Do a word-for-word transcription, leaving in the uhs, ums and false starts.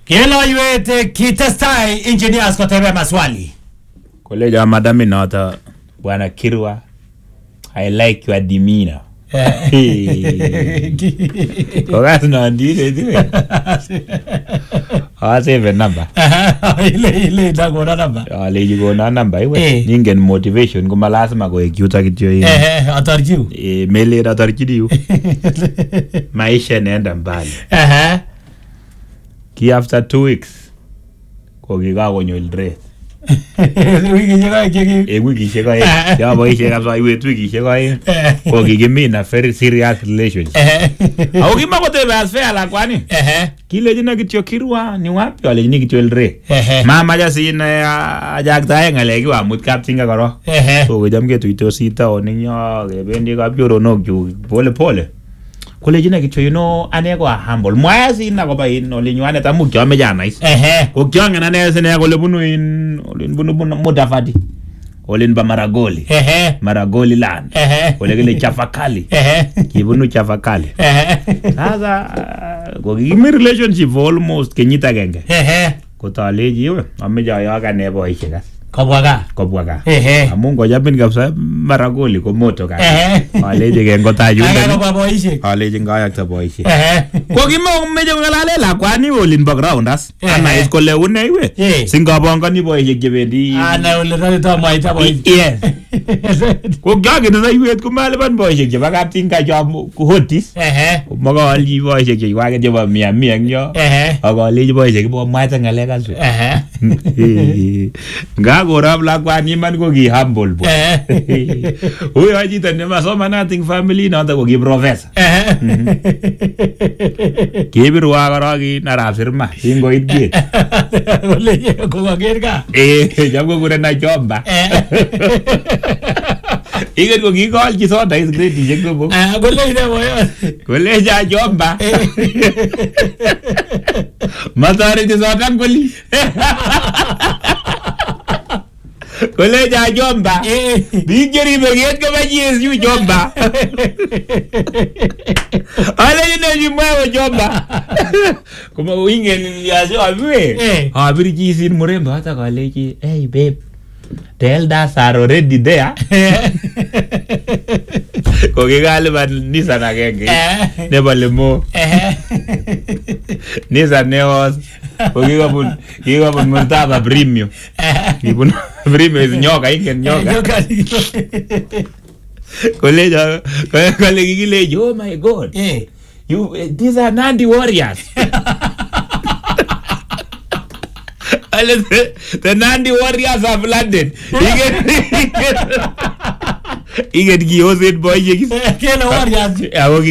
Kila yuete kitestai engineers kotebe maswali. Koleja madami nota bwana Kirwa, I like your demeanor. Kogas no ndile diwe. Awase number. Ile ile dagona number. Ale jigona number iwe. Ningen motivation kuma lazima ko ekyuta kityo yini. Eh atarjiu. Eh mele atarjiu. Maisha naenda mbali. Eh Ki after two weeks ko kikakonyo Eldoret. Wiki cheka kiki. Eh wiki cheka eh. Ya boishe kabisa iwe wiki cheka eh. Ko kikimina very serious relationship. Au kima ko tebe asfea la kwani? Eh. Kile jina kityo Kirwa ni wapi wale jina kityo Eldoret. Mama ja sina ajakta ngale kiwa mut kaptinga karo. So kujamke tuitosi tao ninyo kebendi kapyoro nokju pole pole. Kule jina kityo you know ane kwa humble. Mwasi ina kwa bain olinywane tamu kyo ameja nice. Ko kyo ngana ne sene kule bunu in olin bunu bunu mudafati. Olin ba Maragoli. Maragoli land. Kule kile Chafakali. Kibunu Chafakali. Sasa ko kimi relationship for almost kenyita genge. Ko taleji we ameja yaga ne boishe gas. Kobwaga. Kobwaga. Amun ko jabin kabisa Maragoli ko moto ka. Aleje gengo tayu. Aga ko boishe. Aleje ngayak ta boishe. Ko kimo meje ngalale la kwani olin background as. Ana is ko leune iwe. Singapore ni boishe gebendi. Ana ole tani to maita boishe. Yes. Ko gage na iwe ko male ban boishe je baga tinga jo hotis. Eh. Maga ali boishe je wa ge ba mia mia nyo. Eh. Aga ali boishe ke bo maita ngale ka. Eh. Ga gorab la kwani man ko gi humble bo. Huyo ajita ne masoma nothing family na ta ko gi professor. Kibir wa garagi na rafirma ingo idge. Ole ko gagerga. Eh, jago gure na jomba. Iget ko gi call ki soda is great je ko bo. Ah, gole ide boyo. Gole ja jomba. Matare je soda goli. Kole ja jomba. Bigeri beget ko ba yes yu jomba. Ale ni ni mwa jomba. Kuma wingen ya jo abiwe. Ha biriji sin muremba hata kale ki hey babe. Tell that are already there. Ko gale ban Nissan agenge. Never lemo. Nissan neos. Ko giga bun, giga bun montaba premium. Ibun premium is nyoka ingen nyoka. College college gile oh my god. You these are Nandi warriors. The Nandi warriors have landed. He get he get he get giozed boy. Kela warriors.